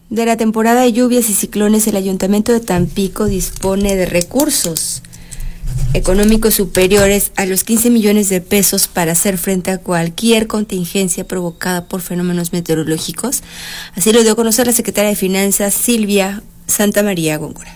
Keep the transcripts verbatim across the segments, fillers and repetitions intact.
De la temporada de lluvias y ciclones, el Ayuntamiento de Tampico dispone de recursos económicos superiores a los quince millones de pesos para hacer frente a cualquier contingencia provocada por fenómenos meteorológicos. Así lo dio a conocer la secretaria de Finanzas, Silvia Santamaría Góngora.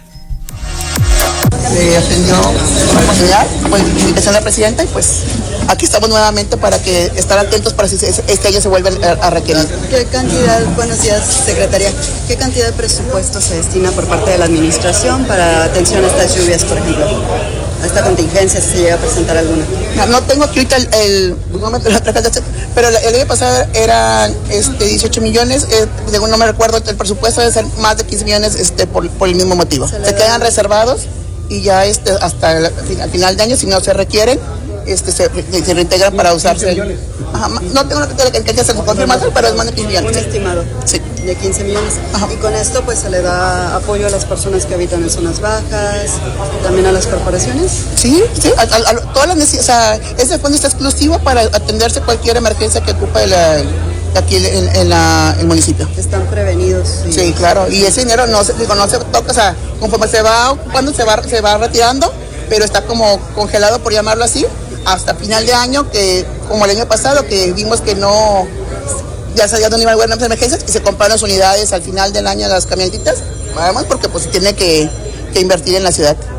Se atendió la oportunidad, pues invitación a la presidenta y pues aquí estamos nuevamente para que estar atentos para si este año se vuelve a requerir. ¿Qué cantidad, buenos días secretaria, qué cantidad de presupuesto se destina por parte de la administración para atención a estas lluvias, por ejemplo? A esta contingencia, si se llega a presentar alguna. No, no tengo aquí ahorita el, el no me, pero el, el año pasado eran este, dieciocho millones, eh, según no me recuerdo, el presupuesto debe ser más de quince millones este, por, por el mismo motivo. Se, se quedan reservados y ya este, hasta el, al final de año, si no se requieren, este, se, se reintegran para usarse. Ajá, no tengo la que que se confirma, pero es más de quince millones. Un estimado. Sí. De quince millones. Ajá. Y con esto pues se le da apoyo a las personas que habitan en zonas bajas, también a las corporaciones. Sí, sí, a, a, a todas las necesidades, o sea, ese fondo está exclusivo para atenderse cualquier emergencia que ocupe la, aquí en, en la, el municipio. Están prevenidos. Sí. Sí, claro, y ese dinero no se, digo, no se toca, o sea, conforme se va ocupando se va, se va retirando, pero está como congelado, por llamarlo así, hasta final de año, que como el año pasado, que vimos que no, ya sabía dónde iban a haber las emergencias, y se compraron las unidades al final del año, las camionetitas, además porque pues se tiene que, que invertir en la ciudad.